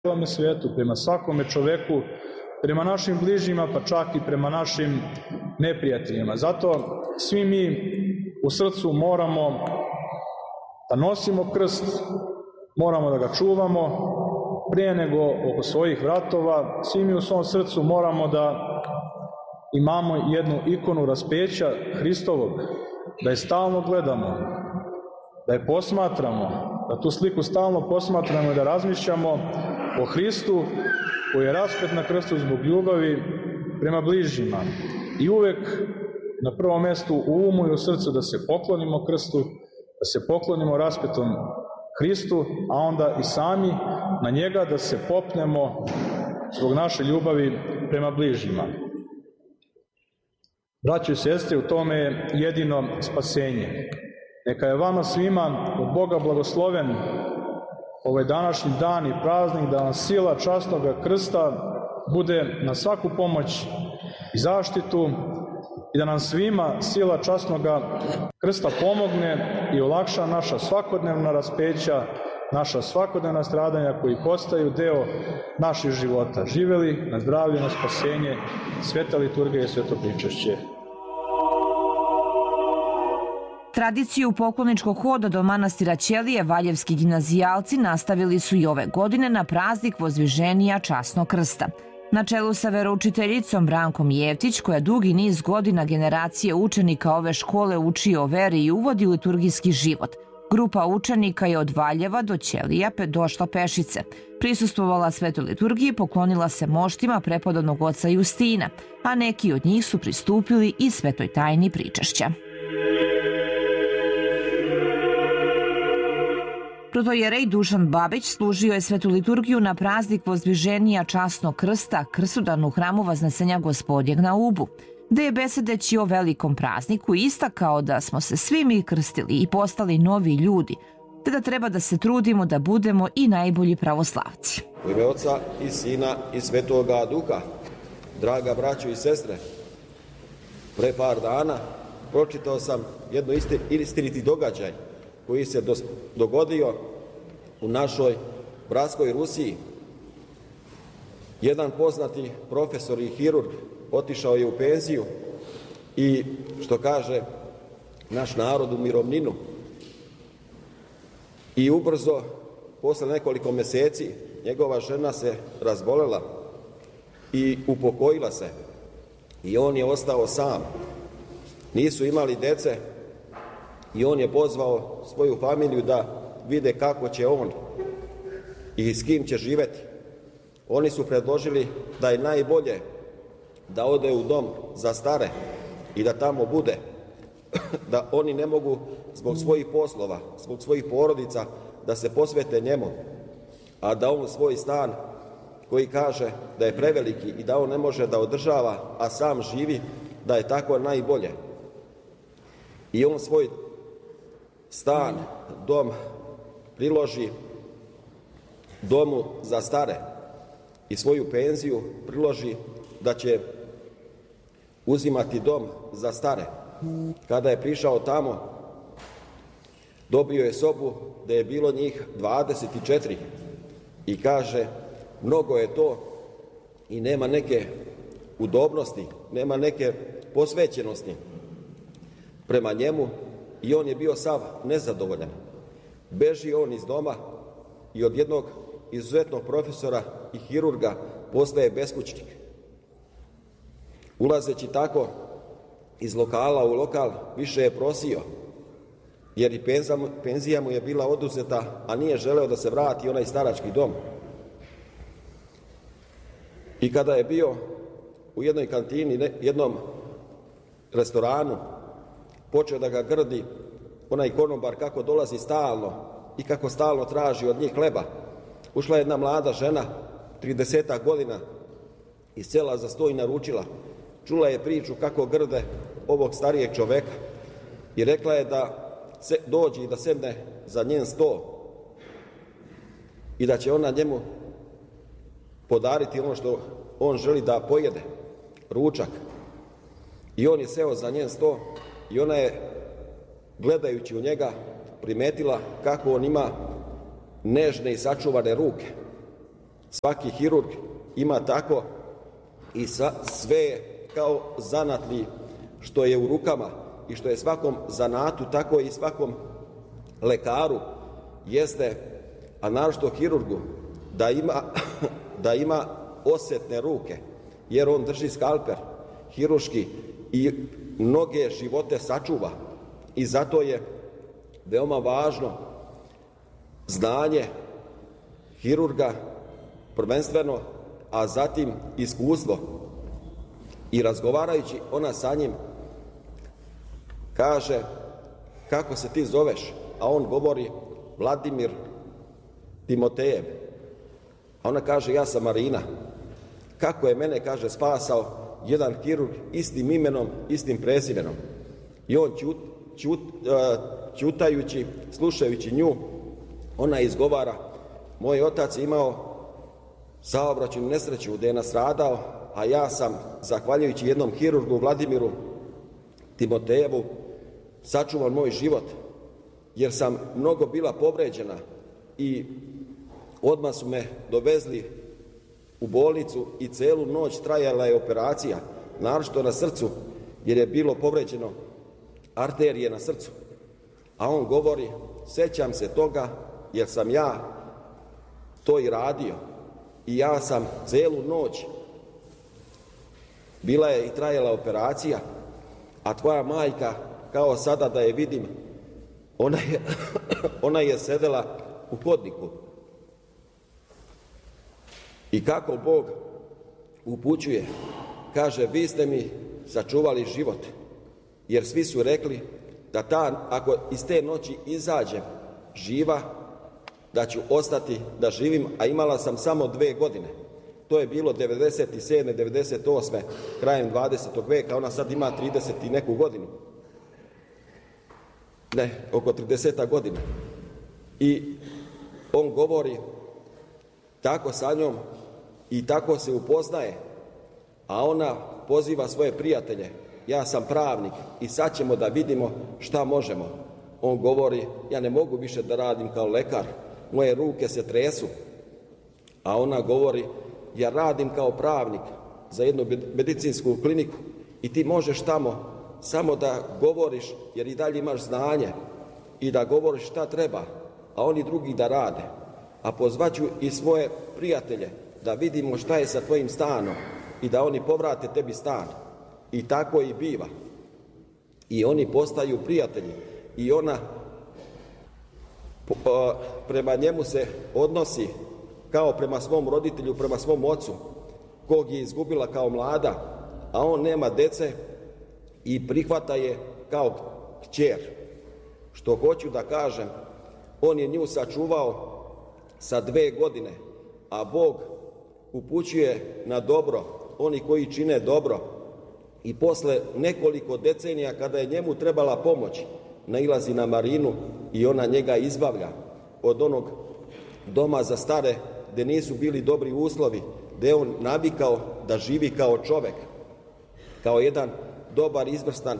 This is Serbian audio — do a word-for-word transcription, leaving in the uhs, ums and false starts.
ovome svijetu, prema svakome čoveku, prema našim bližnjima, pa čak i prema našim neprijateljima. Zato svi mi u srcu moramo da nosimo krst, moramo da ga čuvamo, prije nego oko svojih vratova. Svi mi u svom srcu moramo da imamo jednu ikonu raspeća Hristovog, da je stalno gledamo, da je posmatramo, da tu sliku stalno posmatramo i da razmišljamo o Hristu koji je raspet na krstu zbog ljubavi prema bližnjima. I uvek na prvom mjestu u umu i u srcu da se poklonimo krstu, da se poklonimo raspetom Hristu, a onda i sami na njega da se popnemo zbog naše ljubavi prema bližnjima. Braćo i sestre, u tome je jedino spasenje. Neka je vama svima od Boga blagosloven ovaj današnji dan i praznik, da vam sila časnog krsta bude na svaku pomoć i zaštitu i da nam svima sila časnog krsta pomogne i olakša naša svakodnevna raspeća, naša svakodnevna stradanja koji postaju deo naših života. Živeli na zdravlje, na spasenje, sveta liturgija i sveto pričašće. Tradiciju pokloničkog hoda do manastira Ćelije valjevski gimnazijalci nastavili su i ove godine na praznik Vozdviženja časnog krsta. Na čelu sa veroučiteljicom Brankom Jevtić, koja dugi niz godina generacije učenika ove škole uči o veri i uvodi u liturgijski život, grupa učenika je od Valjeva do Ćelija došla pešice. Prisustvovala svetoj liturgiji, poklonila se moštima prepodobnog oca Justina, a neki od njih su pristupili i svetoj tajni pričašća. Protojerej Dušan Babić služio je svetu liturgiju na praznik Vozdviženja časnog krsta, krstudan u hramu Vaznesenja Gospodnjeg na Ubu, gde je besedeći o velikom prazniku istakao da smo se svi mi krstili i postali novi ljudi, te da treba da se trudimo da budemo i najbolji pravoslavci. U ime Oca i Sina i Svetoga Duha, draga braćo i sestre, pre par dana pročitao sam jedno istiniti događaj koji se dogodio u našoj bratskoj Rusiji. Jedan poznati profesor i hirurg otišao je u penziju i, što kaže naš narod, u mirovninu. I ubrzo, posle nekoliko meseci, njegova žena se razbolela i upokojila se. I on je ostao sam. Nisu imali dece i on je pozvao svoju familiju da vide kako će on i s kim će živeti. Oni su predložili da je najbolje da ode u dom za stare i da tamo bude, da oni ne mogu zbog svojih poslova, zbog svojih porodica da se posvete njemu, a da on svoj stan, koji kaže da je preveliki i da on ne može da održava, a sam živi, da je tako najbolje. I on svoj stan, dom priloži domu za stare i svoju penziju priloži da će uzimati dom za stare. Kada je prišao tamo, dobio je sobu da je bilo njih dvadeset četiri i kaže, mnogo je to i nema neke udobnosti, nema neke posvećenosti prema njemu i on je bio sav nezadovoljan. Beži on iz doma i od jednog izuzetnog profesora i hirurga postaje beskućnik. Ulazeći tako iz lokala u lokal, više je prosio, jer i penzija mu je bila oduzeta, a nije želeo da se vrati onaj starački dom. I kada je bio u jednoj kantini, jednom restoranu, počeo da ga grdi onaj konobar kako dolazi stalno i kako stalno traži od njih hleba. Ušla jedna mlada žena, tridesetak godina, i sela za sto i naručila. Čula je priču kako grde ovog starijeg čoveka i rekla je da se dođe i da sedne za njen sto i da će ona njemu podariti ono što on želi da pojede, ručak. I on je seo za njen sto i ona je, gledajući u njega, primetila kako on ima nežne i sačuvane ruke. Svaki hirurg ima tako i sve kao zanatli što je u rukama i što je svakom zanatu, tako i svakom lekaru jeste, a naročito hirurgu, da ima, da ima osjetne ruke, jer on drži skalper hirurški i mnoge živote sačuva. I zato je veoma važno znanje hirurga prvenstveno, a zatim iskustvo. I razgovarajući ona sa njim kaže: kako se ti zoveš? A on govori: Vladimir Timotejev. A ona kaže: ja sam Marina. Kako je mene, kaže, spasao jedan hirurg istim imenom, istim prezimenom. I on ćut, ćut, ćutajući, slušajući nju, ona izgovara: moj otac je imao saobraćajnu nesreću gde je nastradao, a ja sam, zahvaljujući jednom hirurgu Vladimiru Timotejevu, sačuvan moj život, jer sam mnogo bila povređena i odmah su me dovezli u bolnicu i celu noć trajala je operacija, naročito na srcu, jer je bilo povređeno arterije na srcu. A on govori: sećam se toga jer sam ja to i radio i ja sam celu noć, bila je i trajala operacija, a tvoja majka, kao sada da je vidim, ona je, ona je sedela u hodniku. I kako Bog upućuje, kaže: vi ste mi sačuvali život, jer svi su rekli da ta, ako iz te noći izađem živa, da ću ostati da živim, a imala sam samo dve godine. To je bilo devedeset sedme devedeset osme krajem dvadesetog veka, ona sad ima trideset i neku godinu. Ne, oko trideset godina. I on govori tako sa njom i tako se upoznaje, a ona poziva svoje prijatelje: ja sam pravnik i sad ćemo da vidimo šta možemo. On govori: ja ne mogu više da radim kao lekar, moje ruke se tresu. A ona govori: ja radim kao pravnik za jednu medicinsku kliniku i ti možeš tamo samo da govoriš, jer i dalje imaš znanje, i da govoriš šta treba, a oni drugi da rade. A pozvaću i svoje prijatelje da vidimo šta je sa tvojim stanom i da oni povrate tebi stan. I tako i biva. I oni postaju prijatelji i ona prema njemu se odnosi kao prema svom roditelju, prema svom ocu, kog je izgubila kao mlada, a on nema dece i prihvata je kao kćer. Što hoću da kažem, on je nju sačuvao sa dve godine, a Bog upućuje na dobro oni koji čine dobro. I posle nekoliko decenija, kada je njemu trebala pomoć, nailazi na Marinu i ona njega izbavlja od onog doma za stare, gde nisu bili dobri uslovi, gde je on navikao da živi kao čovek, kao jedan dobar, izvrstan